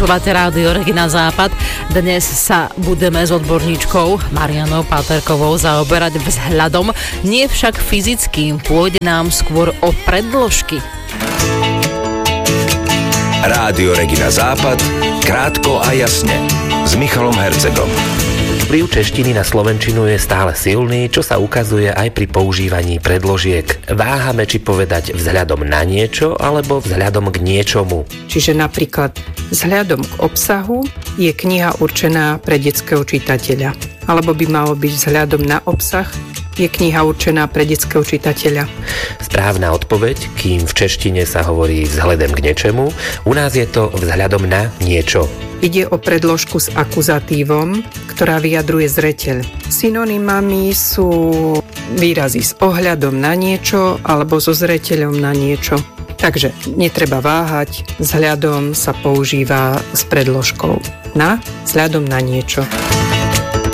Počúvate Rádio Regina Západ. Dnes sa budeme s odborníčkou Marianou Paterkovou zaoberať vzhľadom, nie však fyzickým. Pôjde nám skôr o predložky. Rádio Regina Západ, krátko a jasne, s Michalom Hercegom. Vplyv češtiny na slovenčinu je stále silný, čo sa ukazuje aj pri používaní predložiek. Váhame, či povedať vzhľadom na niečo, alebo vzhľadom k niečomu. Čiže napríklad vzhľadom k obsahu je kniha určená pre detského čitateľa. Alebo by malo byť vzhľadom na obsah je kniha určená pre detského čitateľa. Správna odpoveď, kým v češtine sa hovorí vzhľadom k niečemu, u nás je to vzhľadom na niečo. Ide o predložku s akuzatívom, ktorá vyjadruje zreteľ. Synonymami sú výrazy s ohľadom na niečo alebo so zreteľom na niečo. Takže netreba váhať, vzhľadom sa používa s predložkou na, vzhľadom na niečo.